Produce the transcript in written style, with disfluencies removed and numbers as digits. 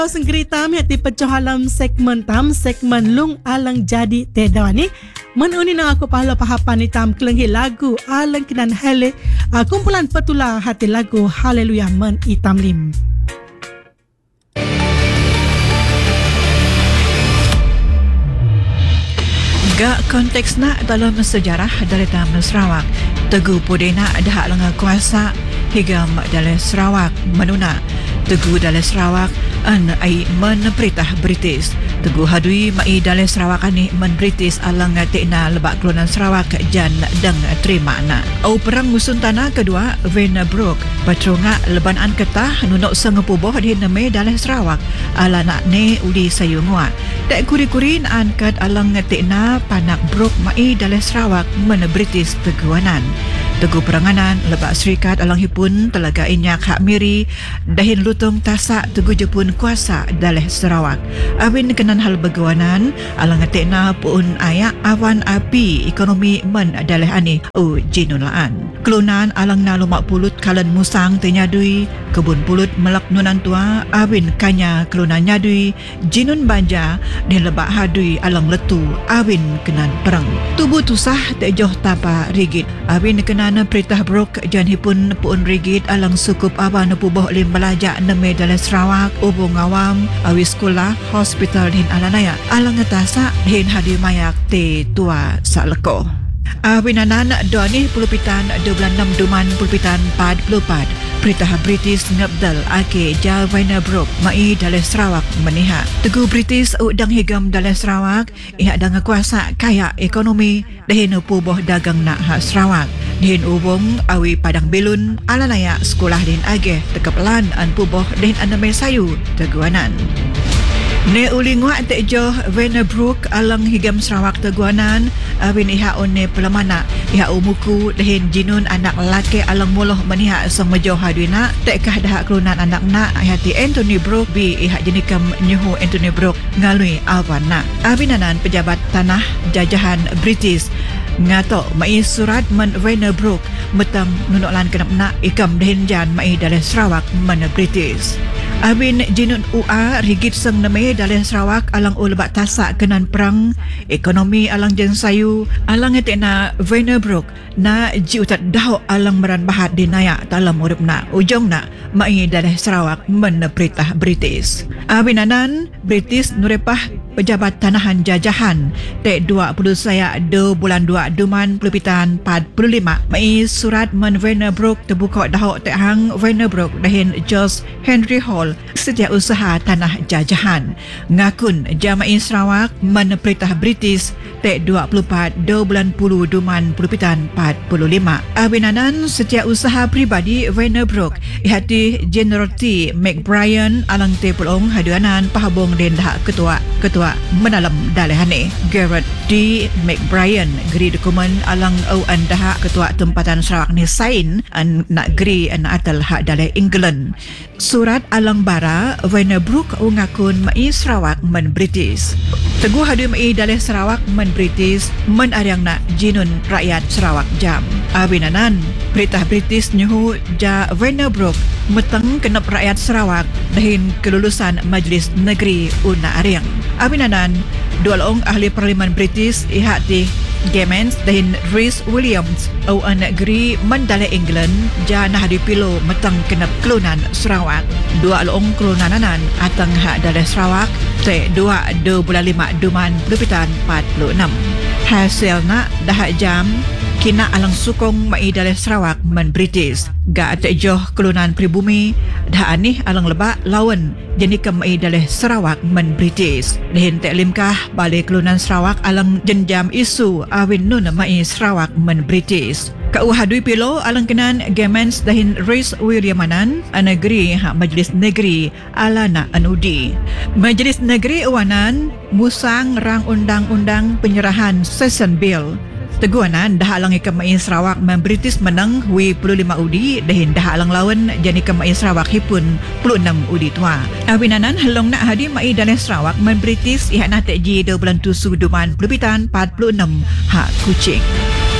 Senggerita mi hati pecohalam segmen lung alang jadi tedawan ni. Menuni nang aku pahala pahapan hitam kelenghi lagu alang kenan hele kumpulan petula hati lagu haleluya men hitam lim. Gak konteks nak dalam sejarah dari Taman Sarawak, Teguh Pudena dah lenga kuasa hingga dalam Sarawak menuna Teguh dalam Sarawak ai men perintah British. Teguh hadui mai dalam Sarawak ani men British alang tekna lebak kelunan Sarawak jan deng terima na. Au perang musun tanah kedua Venebrook patronga lebanan ketah nunok sengepuboh di neme dalam Sarawak ala nak ne uli sayungwa. Tak kuri-kurin angkat alang tekna panak brok mai dalam Sarawak men British teguanan. Teguh peranganan lebak serikat alang hipun telaga inyak hak miri dahin lutung tasak teguh jepun kuasa dalam Sarawak. Awin kenan hal begawanan alang tekna pun ayak awan api ekonomi men dalam ani jinulaan. Kelunan alang na lumak pulut kalan musang tenyadui kebun pulut melak nunan tua awin kanya kelunan nyadui jinun banja dan lebak hadui alang letu awin kenan perang. Tubuh tusah tak joh tapa rigid. Awin kenan perintah brok janhipun puun rigid alang sukup awan puboh lim belajak neme dalam Sarawak ubung awam awi sekolah hospital din alanaya alang ngetasak din hadir mayak te tua saleko. Awinanan doani pulupitan 26 duman pulupitan 44 perintah British ngabdal ake Javina Brok mai dalam Sarawak meniha. Teguh British udang higam dalam Sarawak iha dang kuasa kaya ekonomi dahin puboh dagang nak hak Sarawak. Dihin ubong awi padang belun alalaya sekolah din ageh tekepelan an puboh din aname sayu teguanan. Ne uli nguak te joh Venebrook alang higam Sarawak teguanan awin iha one pelamana iha umuku dahin jinun anak laki alang moloh meniha sang mejoh hadwina tekkah dah kelunan anak nak hati Anthony Brok bi iha jenikam nyuhu Anthony Brok ngalui awan nak awinanan pejabat tanah jajahan British ngatok mai surat men Venebrook metang nunoklan kenap nak ikam dahin jan mai dalam Sarawak men British. Awin jinun UA rigid sang neme dalam Sarawak alang ulebak tasak kenan perang ekonomi alang jen sayu alang etekna Venebrook na jiutat dahok alang meran bahat dinayak dalam urip na ujung na mai dalam Sarawak men perintah British. Awinanan British nurepah pejabat tanahan jajahan tek 20 saya 2 bulan 2 duman pulupitan 45 mai surat men Venebrook terbuka dahok tek hang Venebrook dahin George Henry Hall setiausaha tanah jajahan ngakun jama'i Sarawak men perintah British tek 24 2 bulan 10 duman pulupitan 45 awinanan setiausaha pribadi Venebrook ihati General T. McBrien alang te pulong haduanan pahabong den dah ketua menalam dalehane Garrett D. McBrien geri dokumen alang au andah ketua tempatan Sarawak ni sain an nak geri an atal hak daleh England surat alang bara Venebrook ngakun mai Sarawak men British. Teguh hadu mai daleh Sarawak men British men ariang nak jinun rakyat Sarawak jam. Awinanan perintah British nyuhu ja Venebrook meteng kenep rakyat Sarawak dahin kelulusan Majlis Negeri una ariang. Awinanan dua long ahli parlimen British ihati Gemens dahin Rhys Williams au negeri mendale England ja nah dipilo meteng kenep kelunan Sarawak. Dua long kelunananan atang hak dalam Sarawak te 2 bulan 5 duman pulupitan 46. Hasilna dah jam kina alang sukong mai dalam Sarawak men British. Ga te joh kelunan pribumi dah anih alang lebak lawan jenikam mai dalam Sarawak men British. Dahin te limkah balik kelunan Sarawak alang jenjam isu awin nun mai Sarawak men British. Kau hadui pilo alang kenan Gemens dahin Rhys Williamanan negeri hak Majlis Negeri alana anudi. Majlis Negeri awanan musang rang undang-undang penyerahan Session Bill. Teguanan dah alang ikam mai Sarawak men British menang hui 25 udi dahin dah alang lawan jani ikam mai Sarawak hipun 26 udi tua. Awinanan halong nak hadi mai dalam Sarawak men British ihat na tekji 2 bulan 7 duman pulupitan 46 hak Kuching.